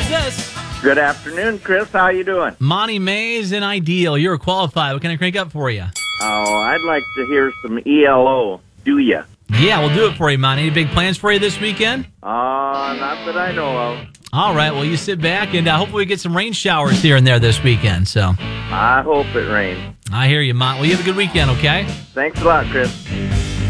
Who's this? Good afternoon, Chris. How you doing? Monty Mays and Ideal. You're qualified. What can I crank up for you? Oh, I'd like to hear some ELO. Do ya? Yeah, we'll do it for you, Monty. Any big plans for you this weekend? Not that I know of. All right, well, you sit back, and hopefully we get some rain showers here and there this weekend. So I hope it rains. I hear you, Mont. Well, you have a good weekend, okay? Thanks a lot, Chris.